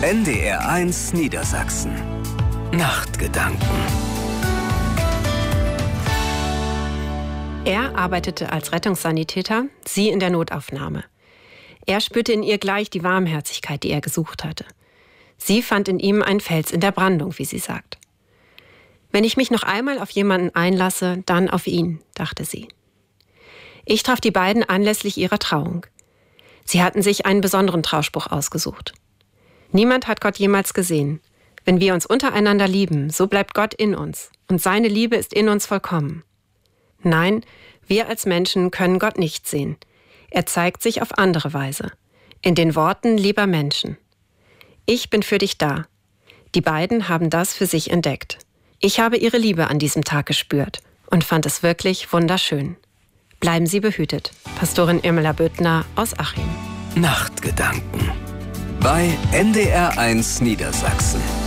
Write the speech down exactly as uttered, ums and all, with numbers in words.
N D R eins Niedersachsen. Nachtgedanken. Er arbeitete als Rettungssanitäter, sie in der Notaufnahme. Er spürte in ihr gleich die Warmherzigkeit, die er gesucht hatte. Sie fand in ihm einen Fels in der Brandung, wie sie sagt. Wenn ich mich noch einmal auf jemanden einlasse, dann auf ihn, dachte sie. Ich traf die beiden anlässlich ihrer Trauung. Sie hatten sich einen besonderen Trauspruch ausgesucht. Niemand hat Gott jemals gesehen. Wenn wir uns untereinander lieben, so bleibt Gott in uns und seine Liebe ist in uns vollkommen. Nein, wir als Menschen können Gott nicht sehen. Er zeigt sich auf andere Weise. In den Worten lieber Menschen. Ich bin für dich da. Die beiden haben das für sich entdeckt. Ich habe ihre Liebe an diesem Tag gespürt und fand es wirklich wunderschön. Bleiben Sie behütet. Pastorin Irmela Büttner aus Achim. Nachtgedanken bei N D R eins Niedersachsen.